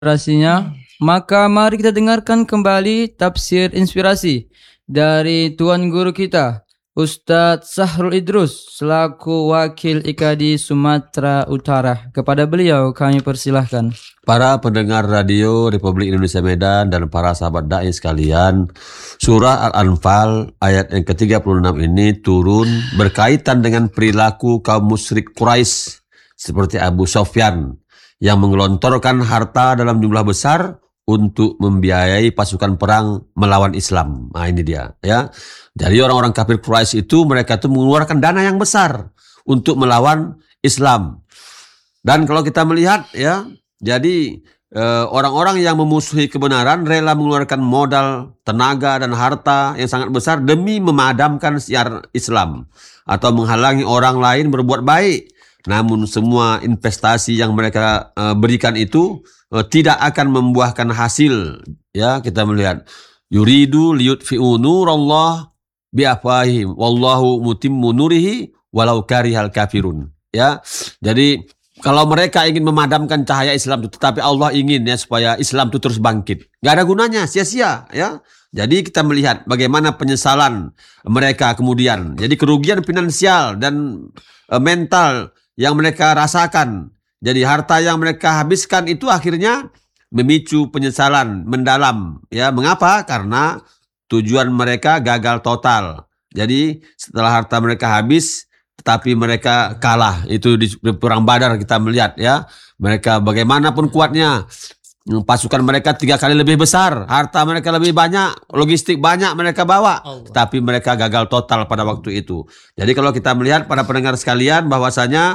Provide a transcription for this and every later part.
inspirasinya, maka mari kita dengarkan kembali tafsir inspirasi dari Tuan Guru kita, Ustadz Sahrul Idrus, selaku Wakil IKADI Sumatera Utara. Kepada beliau kami persilahkan. Para pendengar radio Republik Indonesia Medan dan para sahabat da'i sekalian, surah Al-Anfal ayat yang ke-36 ini turun berkaitan dengan perilaku kaum musyrik Quraisy seperti Abu Sufyan yang menggelontorkan harta dalam jumlah besar untuk membiayai pasukan perang melawan Islam. Nah ini dia ya. Jadi orang-orang kafir Quraisy itu mereka tuh mengeluarkan dana yang besar untuk melawan Islam. Dan kalau kita melihat ya, jadi orang-orang yang memusuhi kebenaran rela mengeluarkan modal, tenaga dan harta yang sangat besar demi memadamkan syiar Islam atau menghalangi orang lain berbuat baik. Namun semua investasi yang mereka berikan itu tidak akan membuahkan hasil. Ya, kita melihat yuridu liyutfi'u nurallah biafwahihim wallahu mutimmu nurihi walau karihal kafirun. Ya. Jadi kalau mereka ingin memadamkan cahaya Islam itu, tetapi Allah ingin ya supaya Islam itu terus bangkit. Gak ada gunanya, sia-sia ya. Jadi kita melihat bagaimana penyesalan mereka kemudian. Jadi kerugian finansial dan mental yang mereka rasakan. Jadi harta yang mereka habiskan itu akhirnya memicu penyesalan mendalam. Ya, mengapa? Karena tujuan mereka gagal total. Jadi setelah harta mereka habis, tetapi mereka kalah. Itu di perang Badar kita melihat ya. Mereka bagaimanapun kuatnya, pasukan mereka 3 kali lebih besar, harta mereka lebih banyak, logistik banyak mereka bawa, tetapi mereka gagal total pada waktu itu. Jadi kalau kita melihat para pendengar sekalian bahwasanya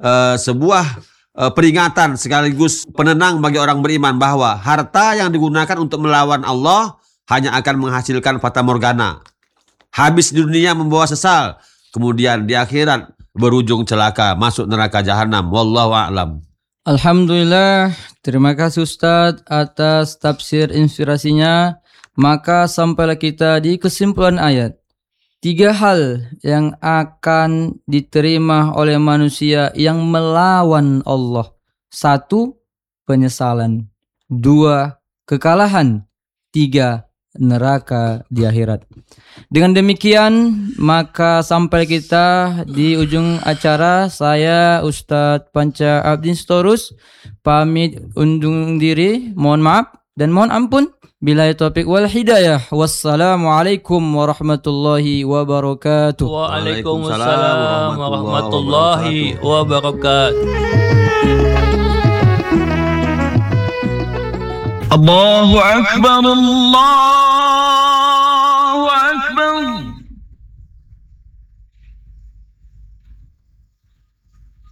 sebuah peringatan sekaligus penenang bagi orang beriman bahwa harta yang digunakan untuk melawan Allah hanya akan menghasilkan fata morgana. Habis di dunia membawa sesal, kemudian di akhirat berujung celaka, masuk neraka jahanam. Wallahu a'lam. Alhamdulillah, terima kasih Ustadz atas tafsir inspirasinya. Maka sampailah kita di kesimpulan ayat. 3 hal yang akan diterima oleh manusia yang melawan Allah. 1. Penyesalan. 2. Kekalahan. 3. Neraka di akhirat. Dengan demikian maka sampai kita di ujung acara. Saya Ustadz Panca Abdin Sitorus pamit undur diri, mohon maaf dan mohon ampun. Billahi taufiq wal hidayah. Wassalamualaikum warahmatullahi wabarakatuh. Waalaikumsalam warahmatullahi wabarakatuh. Allahu Akbar, Allah